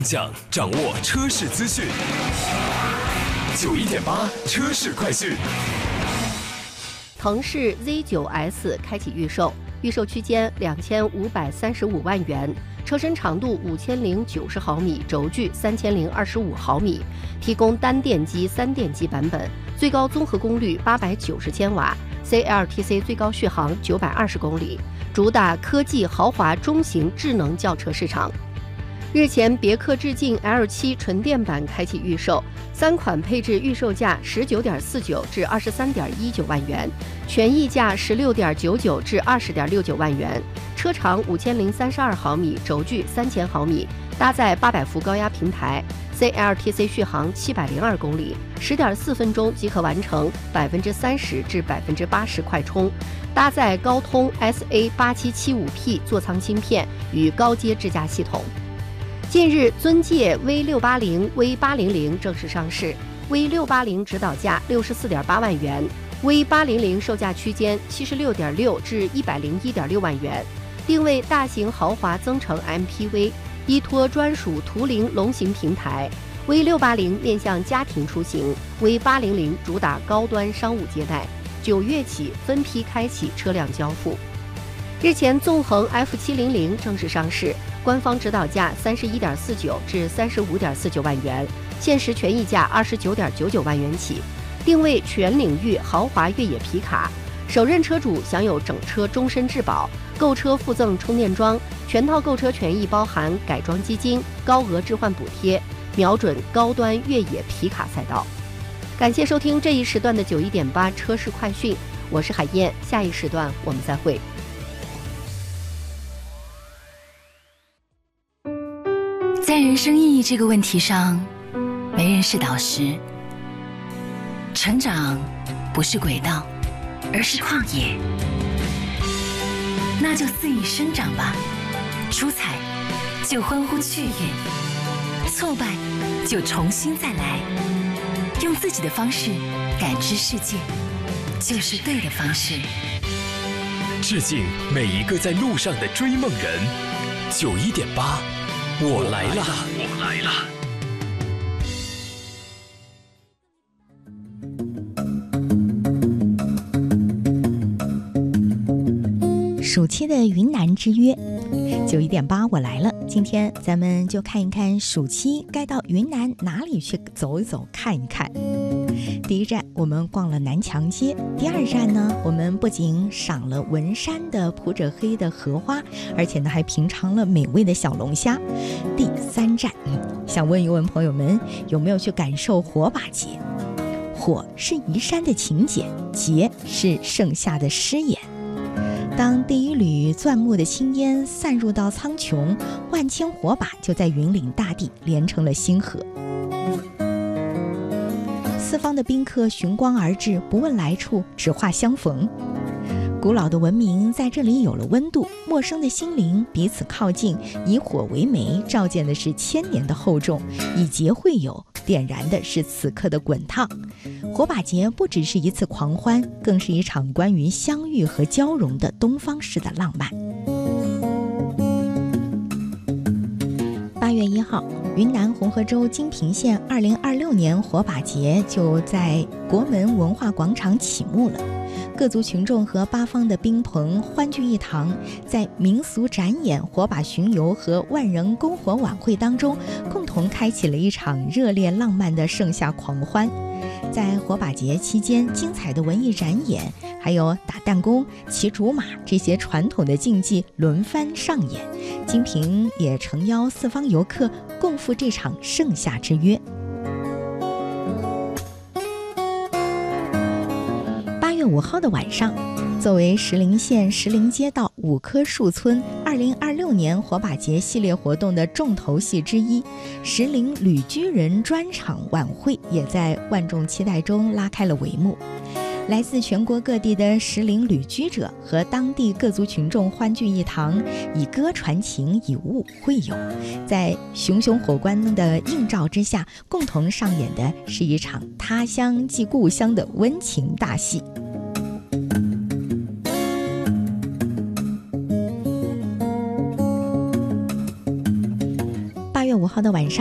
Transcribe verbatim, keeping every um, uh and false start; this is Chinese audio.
讲掌握车市资讯，九一点八车市快讯。 腾势 Z 九 S 开启预售，预售区间两千五百三十五万元，车身长度五千零九十毫米，轴距三千零二十五毫米，提供单电机、三电机版本，最高综合功率八百九十千瓦 ，C L T C 最高续航九百二十公里，主打科技豪华中型智能轿车市场。日前，别克致敬 L 七 纯电版开启预售，三款配置预售价十九点四九至二十三点一九万元，权益价十六点九九至二十点六九万元，车长五千零三十二毫米，轴距三千毫米，搭载八百伏高压平台 ，C L T C 续航七百零二公里，十点四分钟即可完成百分之三十至百分之八十快充，搭载高通 S A 八七七五 P 座舱芯片与高阶智驾系统。近日，尊界 V 六八零、V 八零零正式上市 ，V 六八零指导价六十四点八万元 ，V 八零零售价区间七十六点六至一百零一点六万元，定位大型豪华增程 M P V， 依托专属图灵龙行平台。V 六八零面向家庭出行 ，V 八零零主打高端商务接待。九月起分批开启车辆交付。日前，纵横 F 七零零正式上市，官方指导价三十一点四九至三十五点四九万元，限时权益价二十九点九九万元起，定位全领域豪华越野皮卡。首任车主享有整车终身质保，购车附赠充电桩，全套购车权益包含改装基金、高额置换补贴，瞄准高端越野皮卡赛道。感谢收听这一时段的九一点八车市快讯，我是海燕，下一时段我们再会。 在人生意义这个问题上，没人是导师。成长不是轨道，而是旷野。那就肆意生长吧，出彩就欢呼雀跃，挫败就重新再来，用自己的方式感知世界，就是对的方式。 致敬每一个在路上的追梦人。九一点八。我来了，我来了。 暑期的云南之约，九一点八，我来了。今天咱们就看一看暑期该到云南哪里去走一走、看一看。第一站，我们逛了南墙街；第二站呢，我们不仅赏了文山的铺着黑的荷花，而且呢还品尝了美味的小龙虾。第三站，嗯、想问一问朋友们，有没有去感受火把节？火是移山的请柬，节是盛夏的诗眼。当第一缕钻木的青烟散入到苍穹，万千火把就在云岭大地连成了星河。四方的宾客寻光而至，不问来处，只话相逢。古老的文明在这里有了温度，陌生的心灵彼此靠近，以火为媒，照见的是千年的厚重；以节会友，点燃的是此刻的滚烫。火把节不只是一次狂欢，更是一场关于相遇和交融的东方式的浪漫。八月一号，云南红河州金平县二零二六年火把节就在国门文化广场启幕了。各族群众和八方的宾朋欢聚一堂，在民俗展演、火把巡游和万人篝火晚会当中，共同开启了一场热烈浪漫的盛夏狂欢。在火把节期间，精彩的文艺展演，还有打弹弓、骑竹马这些传统的竞技轮番上演。金平也诚邀四方游客共赴这场盛夏之约。八月五号的晚上，作为石林县石林街道五棵树村二零二六年火把节系列活动的重头戏之一，石林旅居人专场晚会也在万众期待中拉开了帷幕。来自全国各地的石林旅居者和当地各族群众欢聚一堂，以歌传情，以物会友，在熊熊火光的映照之下，共同上演的是一场他乡即故乡的温情大戏。八月五号号的晚上。